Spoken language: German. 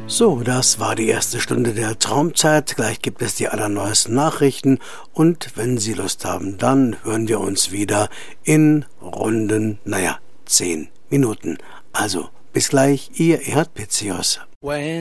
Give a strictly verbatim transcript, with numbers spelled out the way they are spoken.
So, das war die erste Stunde der Traumzeit. Gleich gibt es die allerneuesten Nachrichten. Und wenn Sie Lust haben, dann hören wir uns wieder in runden, naja, zehn Minuten. Also, bis gleich, Ihr Erhard Pitzios.